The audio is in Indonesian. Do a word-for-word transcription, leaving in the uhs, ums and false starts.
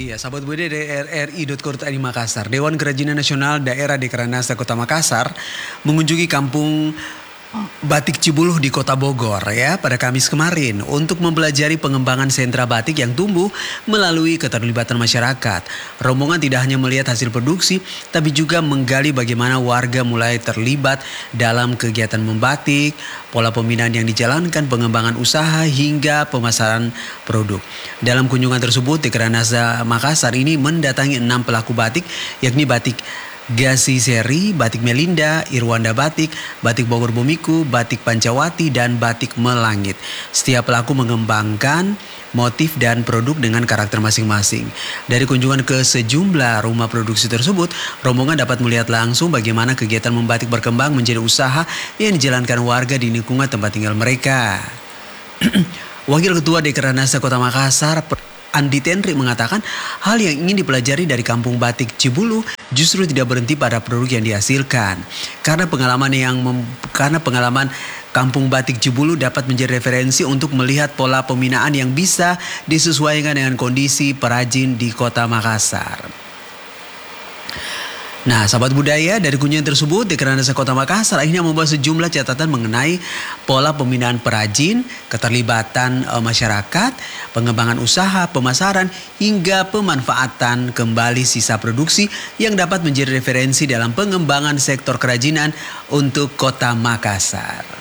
Iya, sahabat Bude dari R R I titik co titik I D Makassar, Dewan Kerajinan Nasional Daerah Dekranasta Kota Makassar mengunjungi kampung Batik Cibuluh di Kota Bogor ya pada Kamis kemarin untuk mempelajari pengembangan sentra batik yang tumbuh melalui keterlibatan masyarakat. Rombongan tidak hanya melihat hasil produksi, tapi juga menggali bagaimana warga mulai terlibat dalam kegiatan membatik, pola pembinaan yang dijalankan, pengembangan usaha hingga pemasaran produk. Dalam kunjungan tersebut, Dekranasta Makassar ini mendatangi enam pelaku batik, yakni batik Gasi Seri, Batik Melinda, Irwanda Batik, Batik Bogor Bumiku, Batik Pancawati, dan Batik Melangit. Setiap pelaku mengembangkan motif dan produk dengan karakter masing-masing. Dari kunjungan ke sejumlah rumah produksi tersebut, rombongan dapat melihat langsung bagaimana kegiatan membatik berkembang menjadi usaha yang dijalankan warga di lingkungan tempat tinggal mereka. Wakil Ketua Dekranasta Kota Makassar, Andi Tenri, mengatakan hal yang ingin dipelajari dari kampung batik Cibuluh justru tidak berhenti pada produk yang dihasilkan. Karena pengalaman yang mem, karena pengalaman kampung batik Cibuluh dapat menjadi referensi untuk melihat pola pembinaan yang bisa disesuaikan dengan kondisi perajin di Kota Makassar. Nah, sahabat budaya, dari kunjungan tersebut, Dekranasta Kota Makassar akhirnya membuat sejumlah catatan mengenai pola pembinaan perajin, keterlibatan e, masyarakat, pengembangan usaha, pemasaran, hingga pemanfaatan kembali sisa produksi yang dapat menjadi referensi dalam pengembangan sektor kerajinan untuk Kota Makassar.